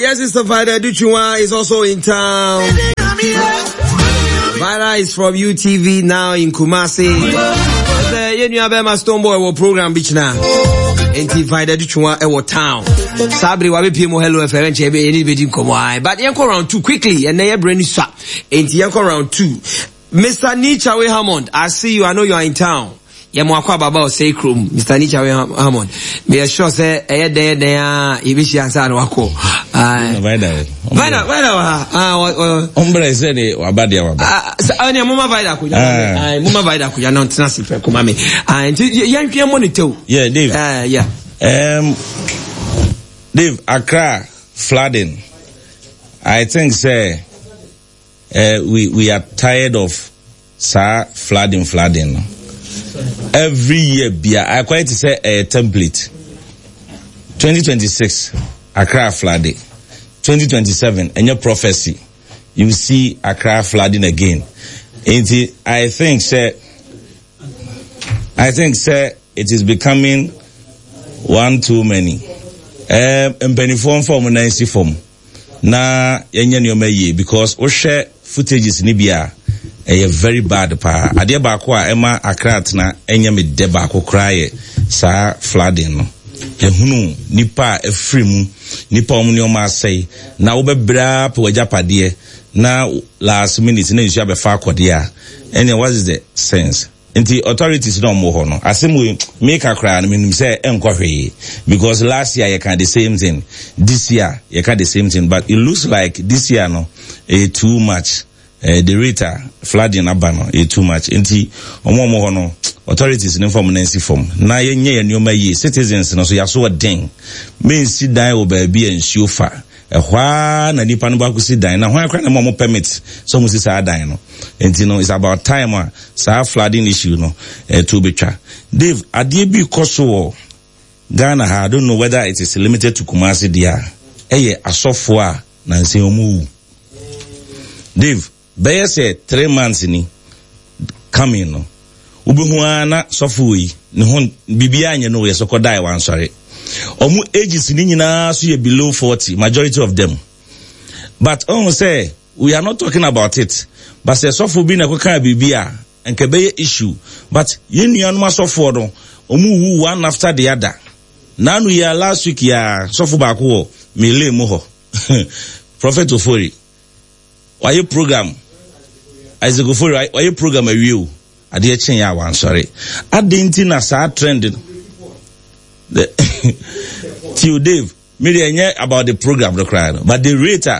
Yes, Sister Vida Duchua is also in town. Vida is from UTV now in Kumasi. You know about Stoneboy will program beach now. Enti Vida Duchua ewo town. Sabri wa be pimo hello reference ebe anybody come on. But yanko round 2 quickly and then brain swap. Enti yanko round 2. Mr. Nichawe Hammond, I see you. I know you are in town. Yamwakwa baba o say krum Mr. Nichawe Hammond. Me sure say there ibishi answer wako. Vida ombre zeni wabadi waba. Ani mama Vida kuja. Mama Vida kuja na ntinasi pe kumame. Yanhwe monitor. Yeah, Dave. Yeah. Dave, Accra flooding. I think say we are tired of flooding. Every year, I quite say a template. 2026, Accra flooding. 2027, and your prophecy, you see Accra flooding again. I think, sir, it is becoming one too many. Form na because we share footages nibia very bad pa ade ba ko a ema Accra na enya me de ba ko kraye sa flooding no ehunu nipa efrimu nipa omni o ma sei na wo bebra pa wajapade na last minute na isu abefa akode a and what is the sense the authorities no mo ho no asem we make Accra no menim say enkohwe because last year you can the same thing, this year you can the same thing, but it looks like this year no too much. The rate flooding abano too much. Enti omo ho no authorities in form nancy form na yenye nyoma yi citizens no so yaso den men si dan o ba bi ensuo fa ehwa na nipa no ba ku si dan na ho akra na mo permit so mo si sa dan no. Enti no it's about time sa flooding issue no to be twa. Dave ade bi koso Ghana I don't know whether it is limited to Kumasi dia asofo a na nse omu. Dave Baya say 3 months ni coming no. Ubihuana sofui ni hon bibia nye no yeso kodai wan sorry. Omu ages ni nyina so ye below 40, majority of them. But say we are not talking about it. But say sofu bi na koka bibia enke beye issue. But ye nuanuma sofu no omu hu one after the other. Nanu ya last week ya sofu ba ko mele mu ho. Prophet Ofori. Why program? Isaac Ofori, why program a view? I did change ya one, sorry. I didn't na sa trending. Till Dave, maybe about the program, the crowd, but the rater.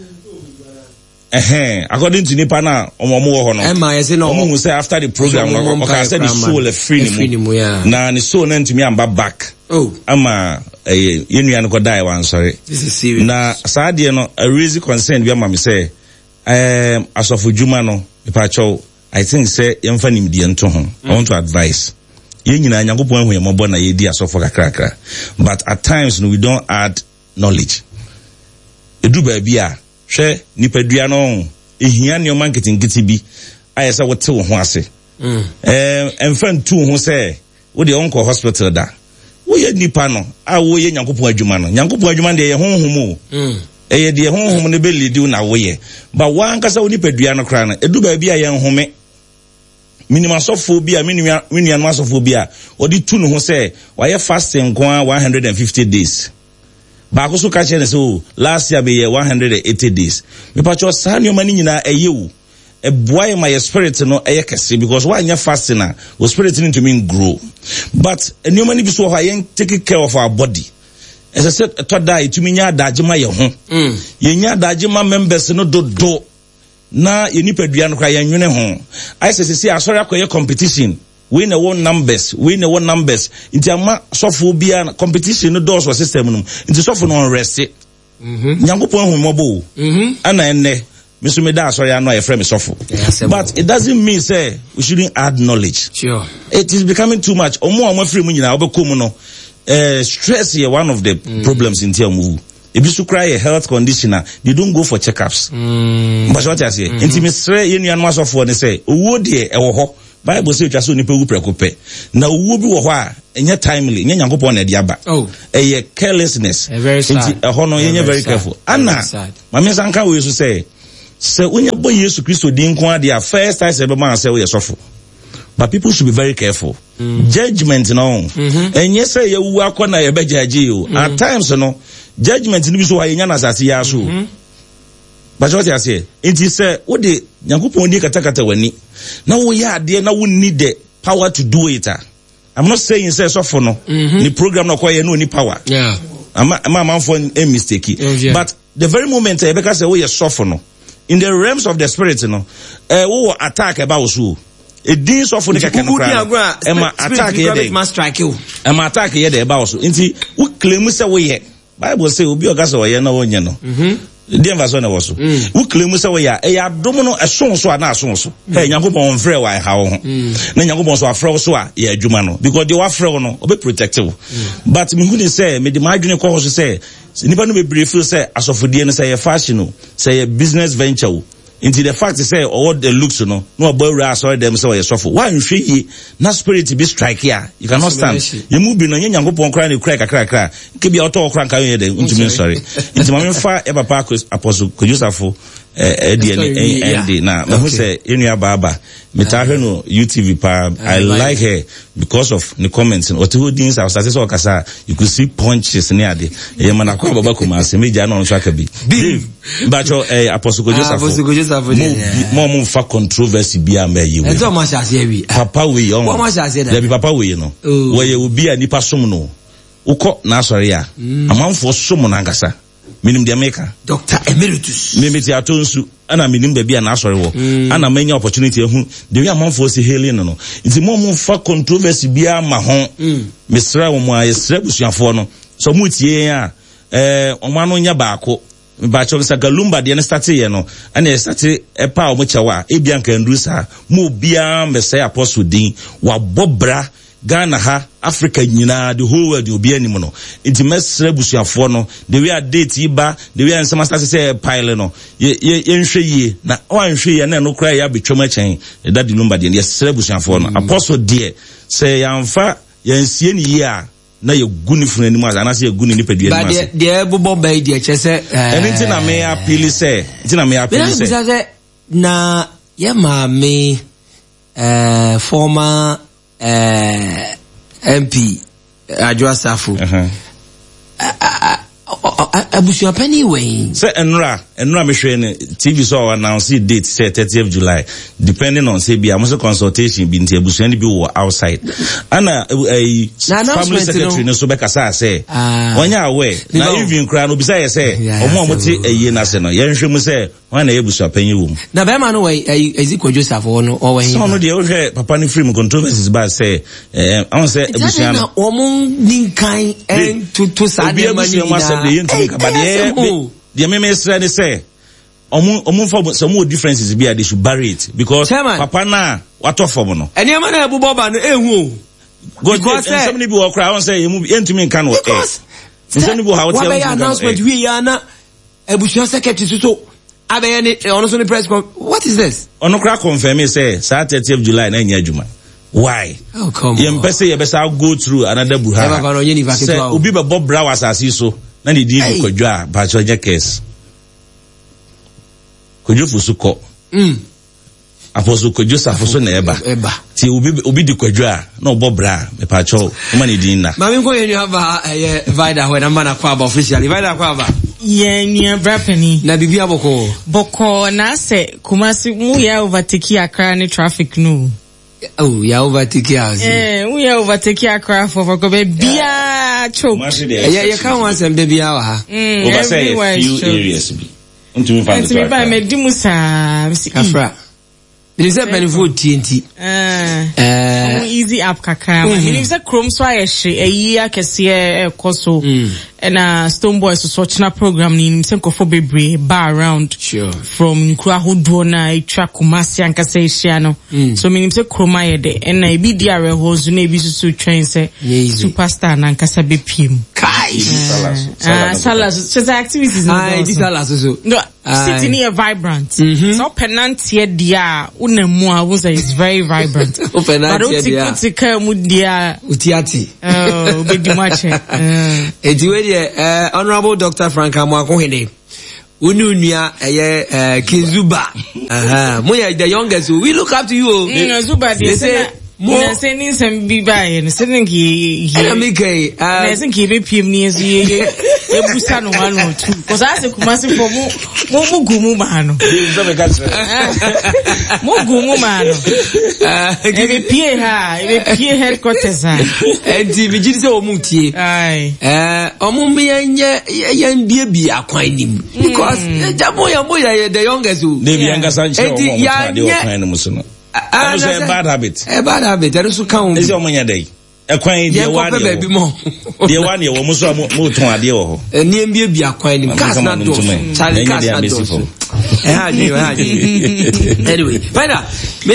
According to Nipana, Omo say after the program, I said the soul a free. Now the soul then to me I'm back. Oh, I'm you know die one, sorry. This is serious. Now, Sadia no a reason concern we mama say. As of Jumano, I think say Yamfanim Dianto. I want to advise. Yenina Yankopon we mobona yedi as of Kakra. But at times we don't add knowledge. Edu babia, she nipeduano, ehian your marketing gitibi. I say what two ho ase. And friend two who say, what the uncle hospital da. We had nipano, I wo ye Yankopon Jumano. Yankopon Juman de home. De home ne belly do na way. But one kasa uni pedua no kra na edu ba bia ye home minimum sophobia minimum masophobia odi tu no ho say why fasting kwa 150 days ba ko so ka che ne so last year be 180 days me pa cho sa ne mani nyina eyewu e boy my spirit no kese because why nya fasting na o spirit need to mean grow but ne mani bi so why take care of our body. As I said, to die to me nya dajima ye ho. Ye nya dajima members no do. Na ye ni pedua no kra ye nwene ho. I say asori akoye competition. We na one numbers. Inti ama sofo bia competition no doors for system no. Inti sofo no rest. Nyankopon hu mobo. Ana enne me so me da asori anu aye frame sofo. But it doesn't mean say we shouldn't add knowledge. Sure. It is becoming too much. Omo free mu nyina obekom no. Stress here one of the problems in Tiamu. If you cry a health conditioner, they don't go for checkups. But what I say, intimacy, you know, for they say, would ye Bible say just onipa wu prekope na wu bi wo ho a enye timely enye Nyankopon na de aba eye carelessness nti ho no enye very careful ana mame sanka we so say unya boy Yesu Kristo din ko ade a first time say be man say we sofo. But people should be very careful. Judgment no enye say ye wu akona ye be judge you at times no judgment ni bi so wa yenya na asase ya so. But what you say it is say wo de Nyankopon di katakata wani na wo ya ade na wo need the power to do it. I'm not saying say sofo no the program no kwa ye no ni power. Yeah. I'm for a mistake. But the very moment e be ka say wo ye sofo no in the realms of the spirit no wo attack about so e din sofo ni kaka no kra e ma attack ye dey must strike you e ma attack ye dey about so nti wo claim say wo ye Bible say obi o ka say wo ye na wo nye no dem va so na wo so wo claim say wo ya e ya dom no eson so na ason so hey Nyankopon frɛ wa ha wo ho na Nyankopon so afrɛ wo so a ye adwuma no because they wa frɛ wo no obe protect wo but me hu ni say me de ma adwene ko so say nipa no be brief say asofodie no say ye fashion no say ye business venture into the fact say what the looks no boy ra sorry them say you suffer why nhwe yi na spirit be strike here you cannot stand you move be no Nyankopon kra na kra kakra ke bia oto kra nka ye dem ntumi sorry into mama fa e papa apostle Kojusafo and na me who say enua baba me ta hwe no UTV pa I like her because of the comments and what things I started so kasa you could see punches near ade e man akwa baba Kumasi me ja no so aka bi but apostle Kojusafo mo fa controversy bia ma yi we papa we on there be papa we no we ye obi a nipa som no ukọ na asori a amanfo som na ngasa minim de America Dr. Emeritus mimiti atonsu ana minim de bia na asori wo ana manya opportunity ehu de wi amanfo si healing no nti mo fa controversy bia ma ho mesra wo mo ayesra busuafo no so mu tie a omano nya baako ba cho sa galumba de na start ye no ana start epa o mo chewa e bia nkan rusa mo bia mesai apostle din wa bobra Ghana ha Africa nyina the whole world obi anim no nti mesra busuafo no the way a date iba the way ansama start say pile no ye nhwe yie na o anhwe ye na no kra ya betwom achen that the number de ye sra busuafo no apostle de say yamfa yansie ni yie a na ye guni funu anim ana say ye guni ni pedua anim but de bobo bai de che say anything na me appeal say na ye ma me former MP Adwoasafo abusuapani wey say enra me hwe ne TV so announce date say 30th July depending on say bia mo consultation bi nti abusuani bi wo outside ana family secretary no so be kasa say onya aware na even kra no bi say omo ti eye na say no ye nhwe mu say wan na abusuapani wo na be ma no wey Kojusafo no o wey so no de o hwe papa ni free controversies ba say I say abusuani na omo ninkan en to sade the meme say omun for some more differences be they should bury it because papa na what of for no eni ma na ebubo ba no ehu because some people will cry on say you move entumi kan wo some people how tell you announcement we ya na ebusuan secretary so abe ni ono so ni press what is this ono kra confirm say 30th July na nya adwuma why come you pese you better go through another buha say obi be bob bra wasasi so na ni di Kodwa ba cho nya case Kodwa so ko apostle Kojusafo so na eba ti obi di Kodwa na obo bra me pa cho ma ni di na ma mi ko yenu aba Vida when am na kwa aba officially Vida kwa aba ye ni bra pani na bibia boko na se Kumasi mu ya overtake Accra ni traffic no ya overtake house we ya overtake Accra for go be bia choke ya kan wan sem de bia wa ha over say a few areas be ntumi fa ntumi ba me di musa Afra there is a benefit TNT easy app kakra ma me say Chrome so ayehye eyi akese ekoso na Stone Boys so china program ni nim senkofo bebre ba around from nkura hodo na etwa Kumasi ankasa ehia no so me nim say Chrome ayede na ebi di arehozu na ebi susu twen say superstar na ankasa bepiem kai Salas. Just activities. Salas so. No, city near vibrant. So penantia dia unemua was is very vibrant. Penantia dia. Utika mudia utiati. Oh, bedi much. Honorable Dr. Frank Amwakohene. Ununia Kizuba. Moya the youngest. We look up to you. Zuba, they say more sending some be by and sending he I think he be near Busano 1 or 2. Because I said Kumasi for Mugumu Mano. Mugumu Mano. Every Pierre headquarters. And Vijis Omuti. Aye. Omumi and Yan Bibi are quite him. Because Jamoya, the youngest who. The youngest son. That's a bad habit. A bad habit. There is a count. Is your money day? A coin, dear one, baby more. Dear one, you almost moved to a deal. And near me be acquiring Casna to me. Anyway, Pena,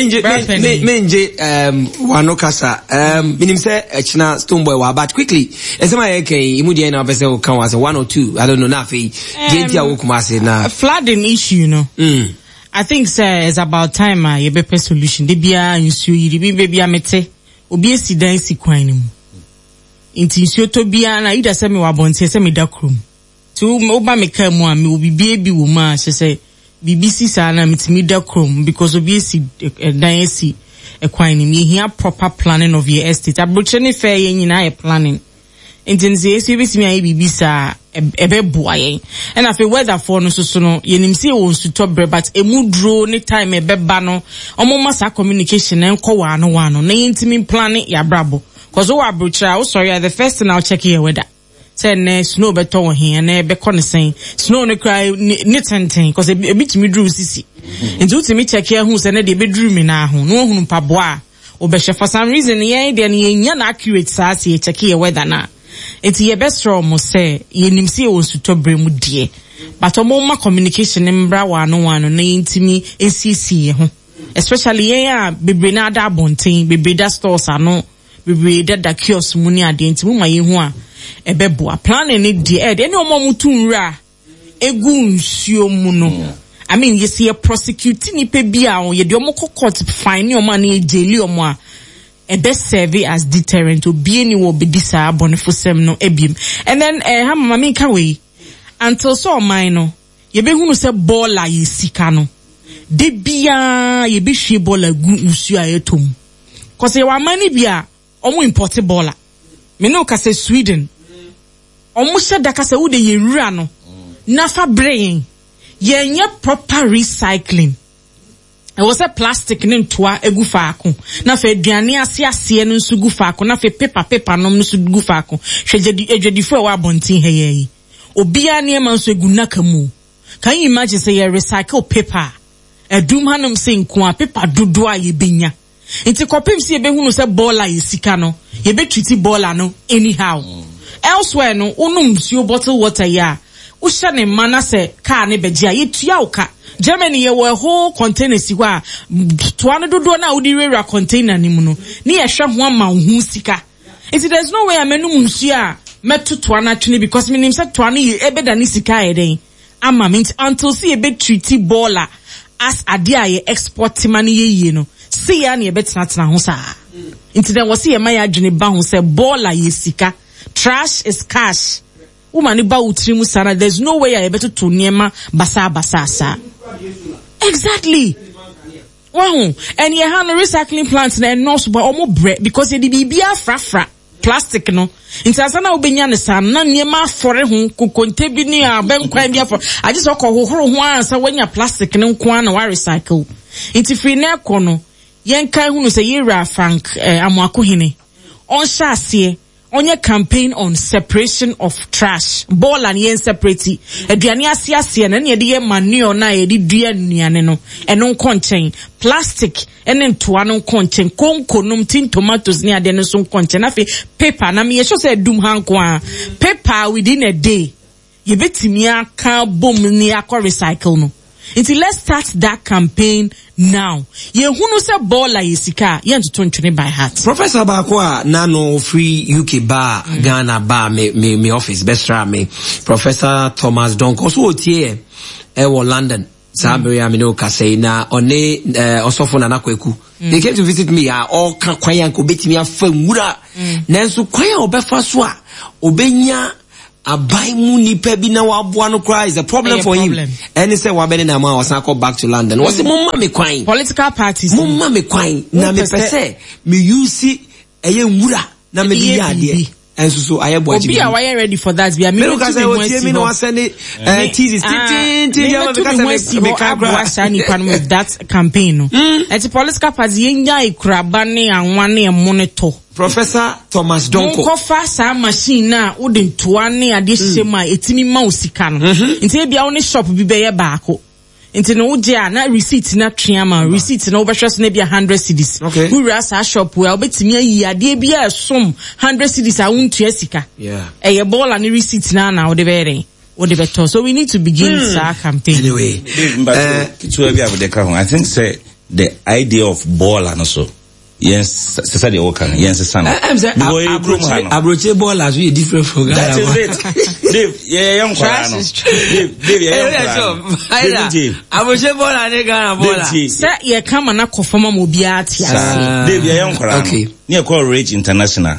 Menje, Wanokasa, Minim say, Echna Stoneboy, but quickly, as my Imudian vessel come as a 1 or 2. I don't know, Nafi, Gentia Wukumasi now. Flooding issue, you know. I think it's about time you be solution. They be a insu yiri be a mete. Obi esi dan si kwan ni mu. Inti insu to bia na ida se me wabonte se me da krom. Ti oba me ka mu a me obi bi wo ma se BBC sa na metimi da krom because obi esi dan esi kwan ni me here proper planning of your estate. Abroche ne fair yen nyina e planning. Inti esi be si me ayi BBC a ebe boaye and afi weather for no so no yenim se won su to bre but emudro ne time ebe ba no omo masa communication enko wa no na intimi plan ya brabo cause we abrocha o sorry the first thing I'll check your weather say na snow beto wo here na ebe ko ne sen snow ne cry ni tenten cause e bitimi dru sisi nti utimi check here hu se na de be dru mi na ho no hunu paboa obehye for some reason ye de na nya na accurate sa se check your weather na. It's your best role, say, you nimsi was to bring with dear. But more communication in Brawa no one on intimi ACC, especially be nada bonting, be that stores are no, be that kiosk money at the intimum, my inwa, a beboa planning it dear, any more mutunra, a goon, sio muno. I mean, you see a prosecuting pebia or your domoko court fine your money, daily or more. A best survey as deterrent to be any will be disa bonifusem no ebim. And then mami kawe until so minor ye be hunu se bola ye sikano de bia ye be hwe bola gu usu ayetom cause ye wa mani bia omo import bola me no ka se Sweden omo hye da ka se wo de ye wura no na fa brain ye nye proper recycling. It was a plastic ntoa egu faako na fe aduane ase no nso gu faako na fe paper no nso gu faako hwejedi edwedifo wa bontin heyi obia ne ma nso egu nakamu. Can you imagine say you recycle paper edum hanum se nko a paper dodo a ye benya nti kopim se ye be hunu se bola ye sika no ye be treat bola no anyhow elsewhere no unum nsuo bottle water ya usha ne mana se car ne begia ye tua uka Germany ye were whole container si wa tuano dodo na udire container ni mu no ni ye hwe ho ama hu sika. There's no way amenu nsu a meto tuana twene because me nim se tuana ye ebeda ni sika ye den ama me until see ebe treaty baller as ade a ye export money ye no see ya na ye betena ho sa nti then was ye maya adwene ba ho se baller ye sika. Trash is cash. Woman ba utrimu sana, there's no way I better to niema basa. Exactly. Wow. And you have recycling plants and no super almost bread because it be fra plastic no. Intasana ubenya ne sam na niema fore ho kukontebi ni aben kwan bia for. I just walk ho ansa when ya plastic no kwa na wa recycle. Inti free na kono yen kan hu no say Yera Frank Amwakohene. On shase onye campaign on separation of trash. Ball and yen separate. Aduane ase na ye de manure na ye de dua nuane no. Eno nkonchen. Plastic ene ntoa no nkonchen. Konko num tin tomatoes ni ade no so nkonchen. Afi paper na me ye say dum hanko a. Paper within a day. Ye betimi aka bom ni akọ recycle no. Until let's start that campaign now. Yehunu se baller yesika, yentuto ntwene by heart. Professor Bakwa, nano free UK bar, Ghana bar, me office, best me. Professor Thomas Donko, so otie, London. Sabri amino kasei na one osofo na nakweku. They came to visit me all kwan ko betimi afa nwura. Nanso kwan obefa so a obenya abai mu nipa bi na waboa no cry is a problem for him. And he said wabene na ma wasan go back to London. Was mumma me kwan. Political parties. Mumma me kwan na me pese me use eye nwura na me di ade. And so I boy Obi are you ready for that? We are meant to be no send it teases with that campaign. It's a political party yenja ikrabane anwane e monitor. Professor Thomas Donko. Donko fa sa machine na udin tuane ade shema etimi ma osika no. Nti bia woni shop bi be ye baako. Nti no uje na receipt na triama receipt na obehwese na bia 100 cedis. Who rasa shop we obetimi ayi ade bia esom 100 cedis a wontua sika. Yeah. Eye ball and receipt na ode be better. So we need to begin our campaign. Anyway, I think say the idea of ball and also yes, say the work and yes, son. Abroche ball as we different from that is it. Dave, yeah, young Dave, Abroche ball and Ghana ball. Sir, you come and not conform mobiati. Dave, young okay. Near call Rage International.